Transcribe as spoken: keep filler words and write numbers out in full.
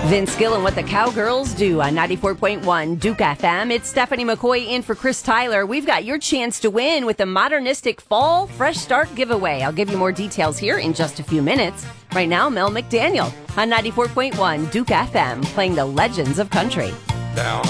Vince Gill and What the Cowgirls Do on ninety-four point one Duke F M. It's Stephanie McCoy in for Chris Tyler. We've got your chance to win with the Modernistic Fall Fresh Start giveaway. I'll give you more details here in just a few minutes. Right now, Mel McDaniel on ninety-four point one Duke F M, playing the legends of country. Down